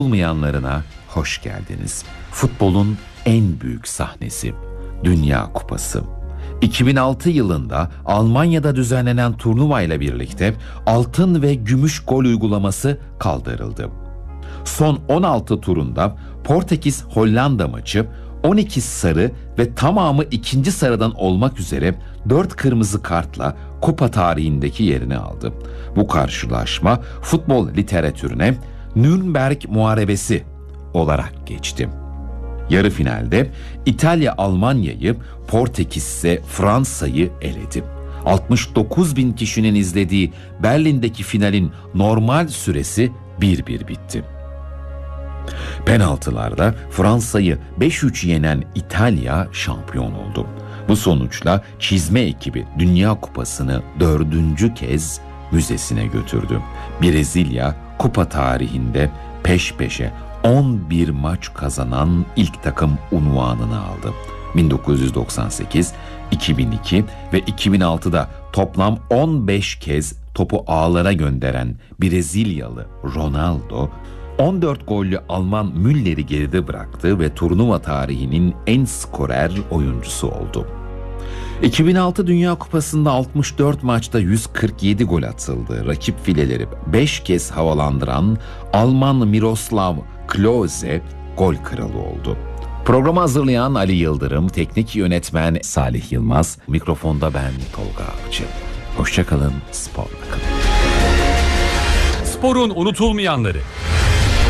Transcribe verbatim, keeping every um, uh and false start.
Olmayanlarına hoş geldiniz. Futbolun en büyük sahnesi, Dünya Kupası. iki bin altı yılında Almanya'da düzenlenen turnuvayla birlikte altın ve gümüş gol uygulaması kaldırıldı. Son on altı turunda Portekiz-Hollanda maçı on iki sarı ve tamamı ikinci sarıdan olmak üzere dört kırmızı kartla kupa tarihindeki yerini aldı. Bu karşılaşma futbol literatürüne Nürnberg Muharebesi olarak geçti. Yarı finalde İtalya Almanya'yı, Portekiz ise Fransa'yı eledi. altmış dokuz bin kişinin izlediği Berlin'deki finalin normal süresi bir bir bitti. Penaltılarda Fransa'yı beş üç yenen İtalya şampiyon oldu. Bu sonuçla çizme ekibi Dünya Kupası'nı dördüncü kez müzesine götürdü. Brezilya kupa tarihinde peş peşe on bir maç kazanan ilk takım unvanını aldı. bin dokuz yüz doksan sekiz, iki bin iki ve iki bin altıda toplam on beş kez topu ağlara gönderen Brezilyalı Ronaldo, on dört gollü Alman Müller'i geride bıraktı ve turnuva tarihinin en skorer oyuncusu oldu. iki bin altı Dünya Kupası'nda altmış dört maçta yüz kırk yedi gol atıldı. Rakip fileleri beş kez havalandıran Alman Miroslav Klose gol kralı oldu. Programı hazırlayan Ali Yıldırım, teknik yönetmen Salih Yılmaz, mikrofonda ben Tolga Avcı. Hoşçakalın, sporla kalın. Sporun unutulmayanları.